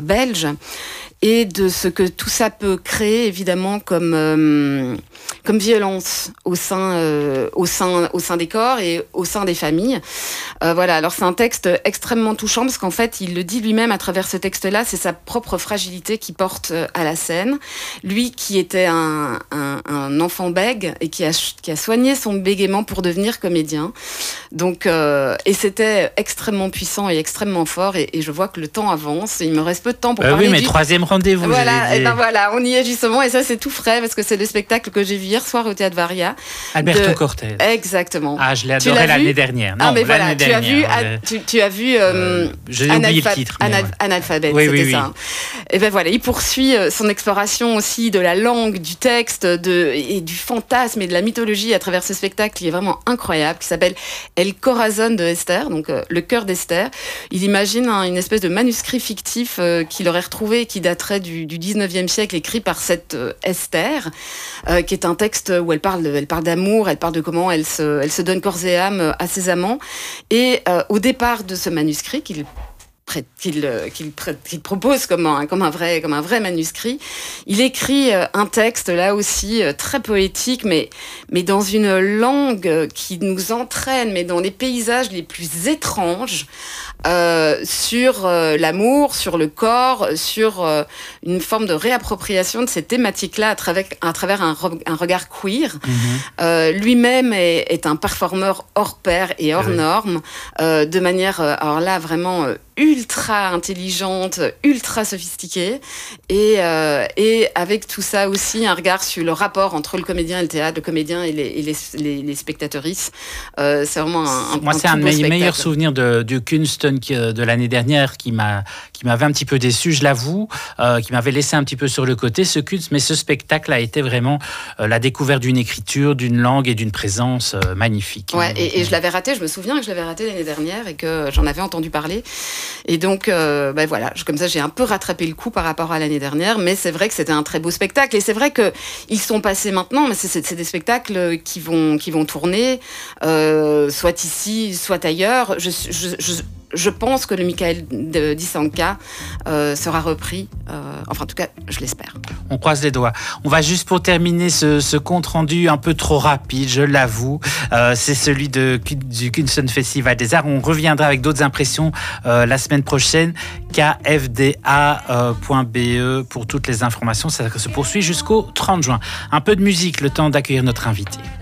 belge et de ce que tout ça peut créer évidemment comme violence au sein des corps et au sein des familles. Voilà, alors c'est un texte extrêmement touchant parce qu'en fait, il le dit lui-même à travers ce texte-là, c'est sa propre fragilité qui porte à la scène. Lui qui était un enfant bègue et qui a soigné son bégaiement pour devenir comédien. Donc, et c'était extrêmement puissant et extrêmement fort et je vois que le temps avance. Il me reste peu de temps pour parler oui, mais troisième rendez-vous. Voilà, et ben voilà, on y est justement et ça c'est tout frais parce que c'est le spectacle que j'ai vu hier soir au Théâtre Varia. Alberto Cortez. Exactement. Ah, je l'ai adoré l'année dernière. Non, mais voilà, tu as vu j'ai oublié le titre. Analphabète, oui, c'était oui. ça. Et ben voilà, il poursuit son exploration aussi de la langue, du texte, et du fantasme et de la mythologie à travers ce spectacle qui est vraiment incroyable, qui s'appelle El Corazón de Esther, donc le cœur d'Esther. Il imagine une espèce de manuscrit fictif qu'il aurait retrouvé et qui daterait du 19e siècle, écrit par cette Esther, qui est un texte où elle parle d'amour, elle parle de comment elle se donne corps et âme à ses amants. Et au départ de ce manuscrit qu'il propose comme un vrai manuscrit. Il écrit un texte là aussi très poétique, mais dans une langue qui nous entraîne, mais dans les paysages les plus étranges, sur l'amour, sur le corps, sur une forme de réappropriation de ces thématiques-là à travers un regard queer. Lui-même est un performeur hors pair et hors norme, de manière, alors là, vraiment ultra intelligente, ultra sophistiquée, et avec tout ça aussi un regard sur le rapport entre le comédien et le théâtre, le comédien et les spectatrices. C'est vraiment Moi, c'est un de mes meilleurs souvenirs du Kunst de l'année dernière qui m'avait un petit peu déçu, je l'avoue, qui m'avait laissé un petit peu sur le côté, ce Kunst, mais ce spectacle a été vraiment la découverte d'une écriture, d'une langue et d'une présence magnifique. Ouais, et je l'avais raté, je me souviens que je l'avais raté l'année dernière et que j'en avais entendu parler. Et donc, voilà, comme ça, j'ai un peu rattrapé le coup par rapport à l'année dernière, mais c'est vrai que c'était un très beau spectacle. Et c'est vrai qu'ils sont passés maintenant, mais c'est des spectacles qui vont tourner, soit ici, soit ailleurs. Je pense que le Michael Di Sanca sera repris. Enfin, en tout cas, je l'espère. On croise les doigts. On va juste pour terminer ce compte-rendu un peu trop rapide, je l'avoue. C'est celui du Kunsten Festival des Arts. On reviendra avec d'autres impressions la semaine prochaine. kfda.be pour toutes les informations. Ça se poursuit jusqu'au 30 juin. Un peu de musique, le temps d'accueillir notre invité.